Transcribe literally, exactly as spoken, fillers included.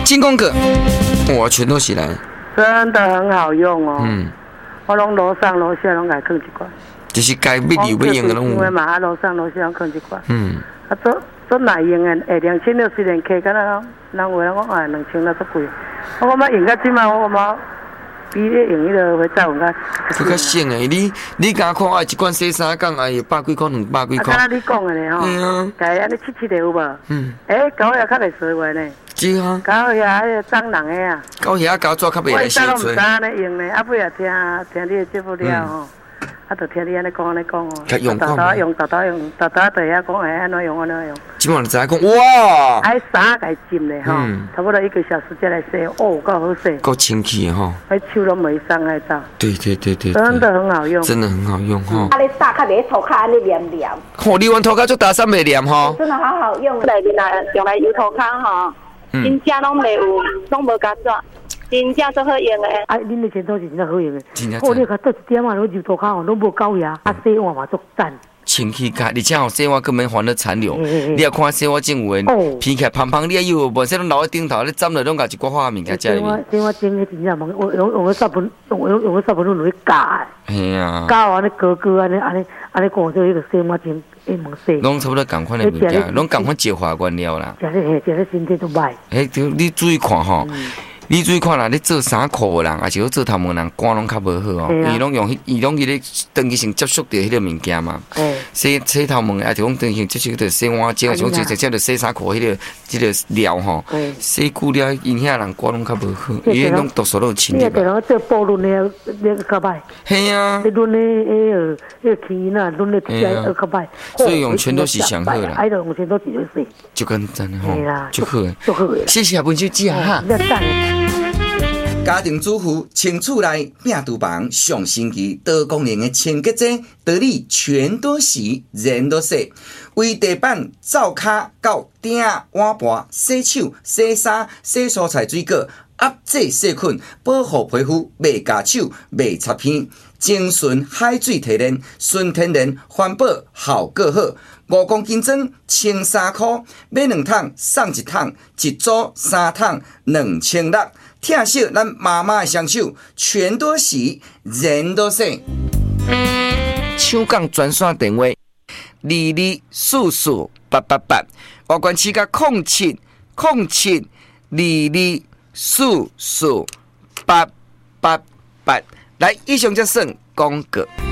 金光葛，哇，全都起来， 真的很好用哦。 嗯， 我拢楼上楼下拢来放一罐。 就是该要留要用的拢。 因为嘛，啊楼上楼下拢放一罐。 嗯。 啊，做做耐用的，下两千六十元客，敢若人话人讲哎，两千那足贵。我讲嘛用到即嘛，我讲嘛比你用迄个会再用较。 佫较省诶，你你敢看哎一罐洗衫讲哎百几块两百几块。 啊，敢若你讲的咧吼。嗯啊。家安尼七七的有无？嗯。诶，狗也较袂衰话呢。是啊。狗遐迄个蟑螂的啊。狗遐狗抓较袂来伤嘴。我以前都毋知安尼用呢，啊尾也听听你的节目了吼。啊，就听你安尼讲安尼讲哦。较用过。豆豆用豆豆用豆豆在遐讲哎安怎用安怎用。即满就知影讲哇。爱衫甲伊浸咧吼，差不多一个小时才来洗，哦，够好洗。够清气吼。迄手拢袂伤害到。对对对对。真的很好用。真的很好用吼。啊，你打较袂涂骹安尼黏黏。吼，你阮涂骹做打伞袂黏吼。真的好好用。内面来用来油涂骹吼，真正拢袂有，拢无加纸。真正最好用诶！啊，恁的前头是真正好用诶。真正。哦，你甲倒一点啊，然后油涂骹吼，拢无狗牙，啊洗碗嘛足赞。清气佳，而且吼洗碗根本还了残留。你要看洗碗正有诶，皮起来芳芳，你也有无说拢留喺顶头，你沾了拢甲一寡花物件食入去。洗碗洗碗蒸诶真正忙，我用用个纱盆，用用用个纱盆拢落去夹诶。系啊。夹完咧高高安尼安尼安尼讲做迄个洗碗蒸，一毛洗。拢差不多共款诶物件，拢共款石化原料啦。食咧嘿，食咧身体都歹。诶，你注意看吼。你注意看啦，你做衫裤的人，还是做头毛人，肝拢较无好哦。伊拢用，伊拢伊咧长期性接触到迄个物件嘛。洗洗头毛，还是讲长期性接触到洗碗巾，还是讲直接着洗衫裤迄个迄个料吼。洗久了，因遐人肝拢较无好，伊迄种毒素都有侵入。你个人做保润的，你个较歹。系啊。你润的迄个迄个起呐，润的起来较歹。所以用全都是上好啦。爱用全都是就洗。就简单吼，就好诶。就好诶。谢谢文小姐哈。家庭主妇清厝内拼厨房上星期多功能的清洁剂，道理全都洗，人都洗。为地板、灶骹到鼎、碗盘、洗手、洗衫、洗蔬菜水果，压制细菌，保护皮肤，袂夹手，袂擦片。精纯海水提炼，纯天然，环保效果好。五公斤装清三块，买两桶送一桶，一组三桶两千六。听惜咱妈妈的双手，全都洗，人都洗。抢讲专线电话：二二四四八八八，外关市甲空七空七二二四四八八八。来，以上就算广告。